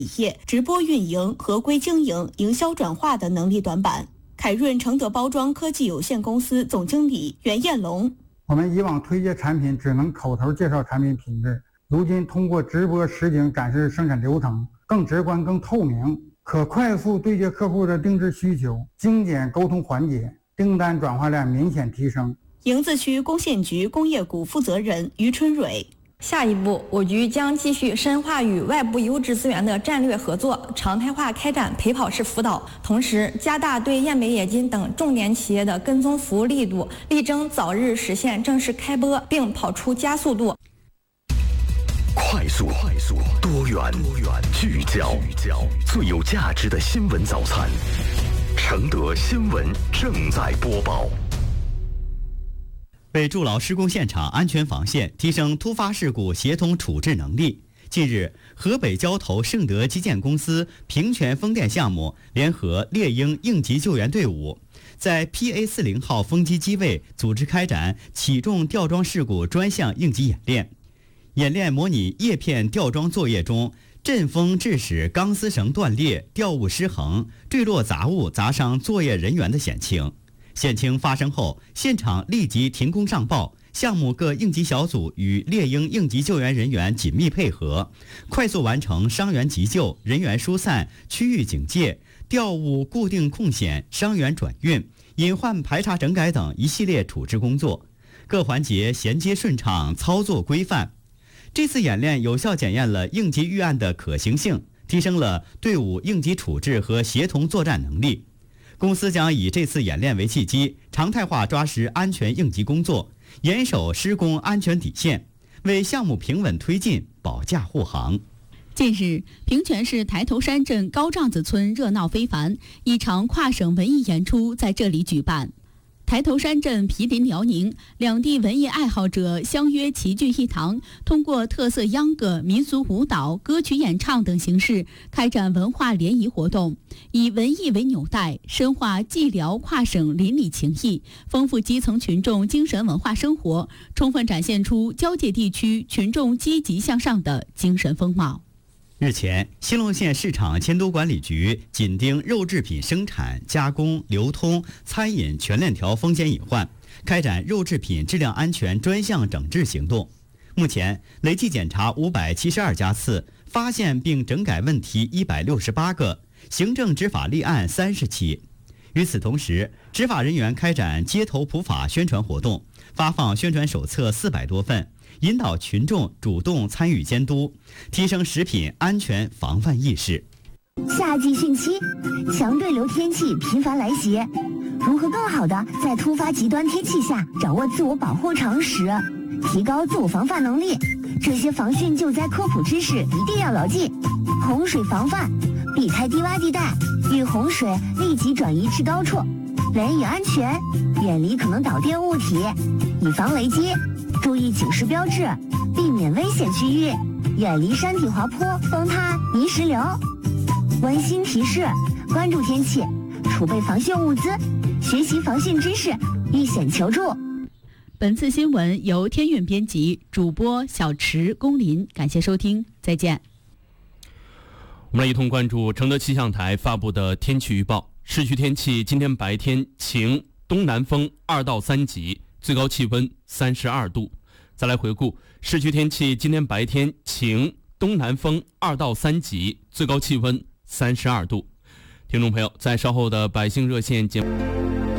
企业直播运营、合规经营、营销转化的能力短板。凯润承德包装科技有限公司总经理袁彦龙： 我们以往推介产品只能口头介绍产品品质，如今通过直播实景展示生产流程，更直观、更透明，可快速对接客户的定制需求，精简沟通环节，订单转化量明显提升。 迎子区工信局工业股负责人于春蕊： 下一步，我局将继续深化与外部优质资源的战略合作，常态化开展陪跑式辅导，同时加大对燕北冶金等重点企业的跟踪服务力度，力争早日实现正式开播，并跑出加速度。 快速、多元、聚焦，最有价值的新闻早餐。承德新闻正在播报。 为筑牢施工现场安全防线，提升突发事故协同处置能力，近日，河北交投盛德基建公司平泉风电项目联合猎鹰应急救援队伍，在 PA40号风机机位组织开展起重吊装事故专项应急演练。演练模拟叶片吊装作业中，阵风致使钢丝绳断裂、吊物失衡、坠落杂物砸伤作业人员的险情。险情发生后，现场立即停工上报，项目各应急小组与猎鹰应急救援人员紧密配合，快速完成伤员急救、人员疏散、区域警戒、吊物固定控险、伤员转运、隐患排查整改等一系列处置工作，各环节衔接顺畅，操作规范。这次演练有效检验了应急预案的可行性，提升了队伍应急处置和协同作战能力。公司将以这次演练为契机，常态化抓实安全应急工作，严守施工安全底线，为项目平稳推进保驾护航。 近日，平泉市抬头山镇高帐子村热闹非凡，一场跨省文艺演出在这里举办。抬头山镇毗邻辽宁，两地文艺爱好者相约齐聚一堂，通过特色秧歌、民俗舞蹈、歌曲演唱等形式开展文化联谊活动，以文艺为纽带，深化冀辽跨省邻里情谊，丰富基层群众精神文化生活，充分展现出交界地区群众积极向上的精神风貌。 日前，兴隆县市场监督管理局紧盯肉制品生产、加工、流通、餐饮全链条风险隐患，开展肉制品质量安全专项整治行动。目前，累计检查572家次，发现并整改问题168个，行政执法立案30起。与此同时，执法人员开展街头普法宣传活动，发放宣传手册400多份，引导群众主动参与监督，提升食品安全防范意识。 夏季汛期，强对流天气频繁来袭，如何更好地在突发极端天气下掌握自我保护常识，提高自我防范能力？这些防汛救灾科普知识一定要牢记。洪水防范，避开低洼地带，遇洪水立即转移至高处，雷雨安全，远离可能导电物体，以防雷击。注意警示标志，避免危险区域，远离山体滑坡、崩塌、泥石流。温馨提示：关注天气，储备防汛物资，学习防汛知识，遇险求助。 本次新闻由天韵编辑，主播小池、龚林，感谢收听，再见。 我们来一同关注承德气象台发布的天气预报。市区天气：今天白天晴，东南风2到3级，最高气温32度。再来回顾市区天气：今天白天晴，东南风2到3级，最高气温32度。听众朋友，在稍后的百姓热线节目。